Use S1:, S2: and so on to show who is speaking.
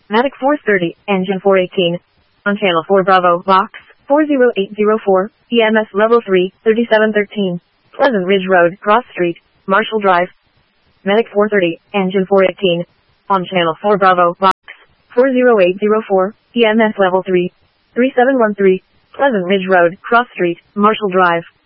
S1: Matic 430, engine 418. On channel 4 Bravo, box 40804, EMS level 3, 3713. Pleasant Ridge Road, Cross Street, Marshall Drive. Medic 430, engine 418. On channel 4 Bravo, box 40804, EMS level 3, 3713. Pleasant Ridge Road, Cross Street, Marshall Drive.